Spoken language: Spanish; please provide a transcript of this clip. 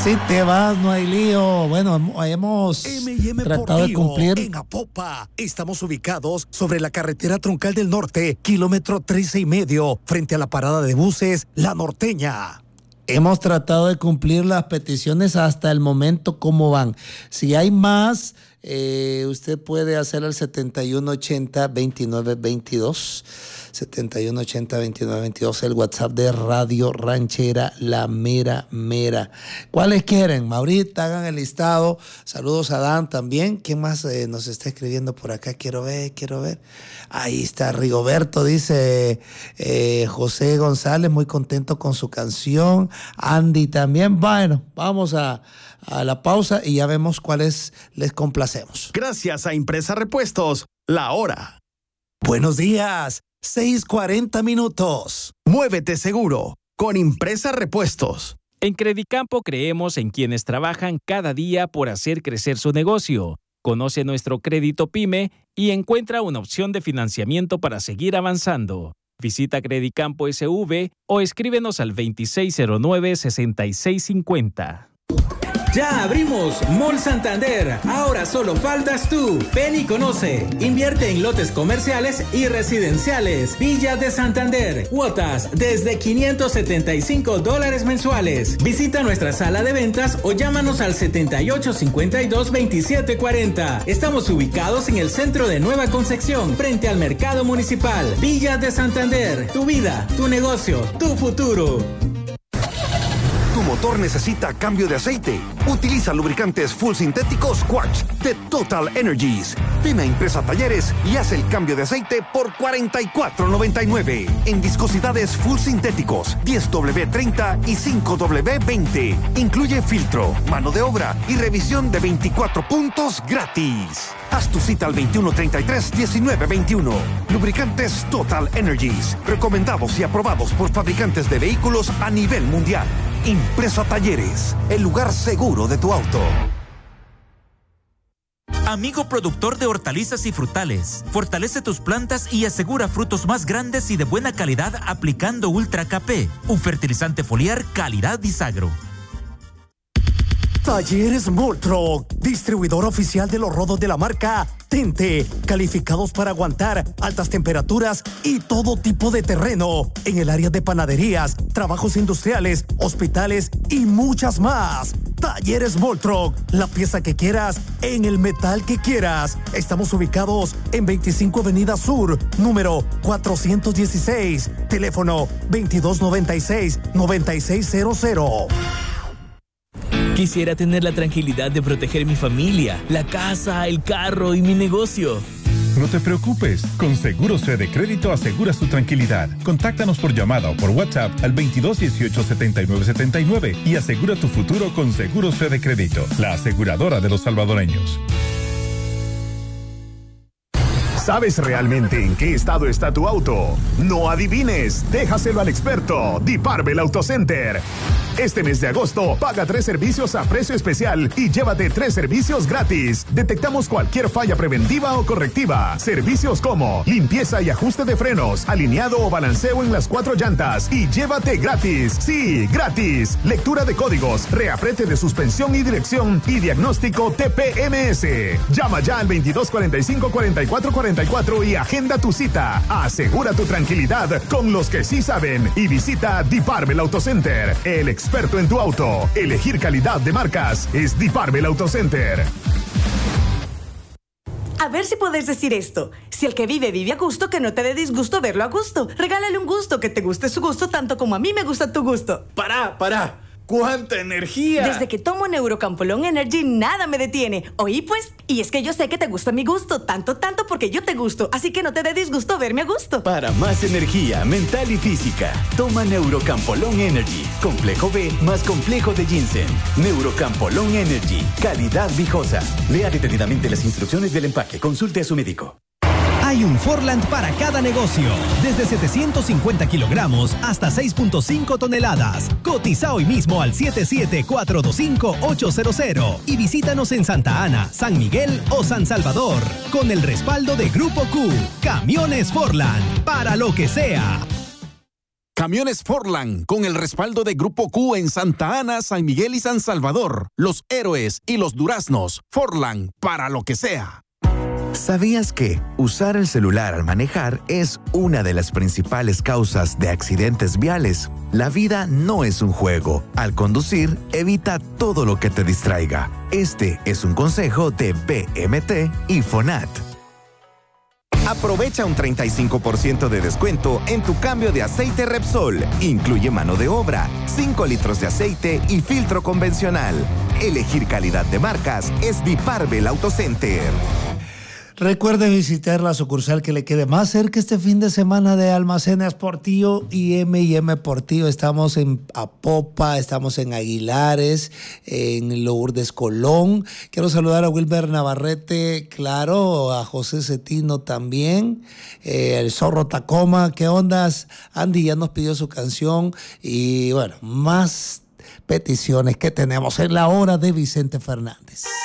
Si te vas, no hay lío. Bueno, hemos tratado de cumplir. En Apopa, estamos ubicados sobre la carretera troncal del norte, kilómetro 13,5, frente a la parada de buses La Norteña. Hemos tratado de cumplir las peticiones hasta el momento. ¿Cómo van? Si hay más, usted puede hacer al 7180-2922. 7180-2922, el WhatsApp de Radio Ranchera La Mera Mera. ¿Cuáles quieren? Maurita, hagan el listado. Saludos a Dan también. ¿Quién más nos está escribiendo por acá? Quiero ver. Ahí está Rigoberto, dice José González, muy contento con su canción. Andy también. Bueno, vamos a la pausa y ya vemos cuáles les complacemos. Gracias a Impresa Repuestos, la hora. Buenos días. 6:40 minutos. Muévete seguro con Impresa Repuestos. En Credicampo creemos en quienes trabajan cada día por hacer crecer su negocio. Conoce nuestro crédito PYME y encuentra una opción de financiamiento para seguir avanzando. Visita Credicampo SV o escríbenos al 2609-6650. ¡Ya abrimos! Mall Santander. Ahora solo faltas tú. Ven y conoce. Invierte en lotes comerciales y residenciales. Villa de Santander. Cuotas desde $575 mensuales. Visita nuestra sala de ventas o llámanos al 7852-2740. Estamos ubicados en el centro de Nueva Concepción, frente al Mercado Municipal. Villa de Santander. Tu vida, tu negocio, tu futuro. Tu motor necesita cambio de aceite. Utiliza lubricantes full sintéticos Squatch de Total Energies. Ven a Impresa Talleres y haz el cambio de aceite por $44.99 en viscosidades full sintéticos 10W30 y 5W20. Incluye filtro, mano de obra y revisión de 24 puntos gratis. Haz tu cita al 2133-1921. Lubricantes Total Energies, recomendados y aprobados por fabricantes de vehículos a nivel mundial. Impresa Talleres, el lugar seguro de tu auto. Amigo productor de hortalizas y frutales, fortalece tus plantas y asegura frutos más grandes y de buena calidad aplicando Ultra KP, un fertilizante foliar calidad Bisagro. Talleres Moltro, distribuidor oficial de los rodos de la marca Tente, calificados para aguantar altas temperaturas y todo tipo de terreno en el área de panaderías, trabajos industriales, hospitales y muchas más. Talleres Moltro, la pieza que quieras en el metal que quieras. Estamos ubicados en 25 Avenida Sur, número 416, teléfono 2296-9600. Quisiera tener la tranquilidad de proteger mi familia, la casa, el carro y mi negocio. No te preocupes, con Seguros Fede Crédito aseguras tu tranquilidad. Contáctanos por llamada o por WhatsApp al 2218-7979 y asegura tu futuro con Seguros Fede Crédito, la aseguradora de los salvadoreños. ¿Sabes realmente en qué estado está tu auto? No adivines, déjaselo al experto, Diparbel Auto Center. Este mes de agosto, paga 3 servicios a precio especial y llévate 3 servicios gratis. Detectamos cualquier falla preventiva o correctiva. Servicios como limpieza y ajuste de frenos, alineado o balanceo en las 4 llantas y llévate gratis. Sí, gratis. Lectura de códigos, reaprete de suspensión y dirección y diagnóstico TPMS. Llama ya al 2245-4444 y agenda tu cita. Asegura tu tranquilidad con los que sí saben y visita Diparbel Auto Center, el experto en tu auto. Elegir calidad de marcas es Diparbel Auto Center. A ver si puedes decir esto. Si el que vive a gusto, que no te dé disgusto verlo a gusto. Regálale un gusto, que te guste su gusto tanto como a mí me gusta tu gusto. ¡Para! ¡Cuánta energía! Desde que tomo Neurocampolón Energy, nada me detiene. ¿Oí pues? Y es que yo sé que te gusta mi gusto, tanto porque yo te gusto. Así que no te dé disgusto verme a gusto. Para más energía mental y física, toma Neurocampolón Energy. Complejo B más complejo de ginseng. Neurocampolón Energy. Calidad viejosa. Lea detenidamente las instrucciones del empaque. Consulte a su médico. Hay un Forland para cada negocio, desde 750 kilogramos hasta 6.5 toneladas. Cotiza hoy mismo al 77425-800 y visítanos en Santa Ana, San Miguel o San Salvador, con el respaldo de Grupo Q. Camiones Forland, para lo que sea. Camiones Forland, con el respaldo de Grupo Q en Santa Ana, San Miguel y San Salvador. Los héroes y los duraznos. Forland, para lo que sea. ¿Sabías que usar el celular al manejar es una de las principales causas de accidentes viales? La vida no es un juego. Al conducir, evita todo lo que te distraiga. Este es un consejo de BMT y FONAT. Aprovecha un 35% de descuento en tu cambio de aceite Repsol. Incluye mano de obra, 5 litros de aceite y filtro convencional. Elegir calidad de marcas es Diparvel Autocenter. Recuerde visitar la sucursal que le quede más cerca este fin de semana de Almacenes Portillo y M&M Portillo. Estamos en Apopa, estamos en Aguilares, en Lourdes Colón. Quiero saludar a Wilber Navarrete, claro, a José Cetino también, el Zorro Tacoma. ¿Qué ondas? Andy ya nos pidió su canción y bueno, más peticiones que tenemos en la hora de Vicente Fernández.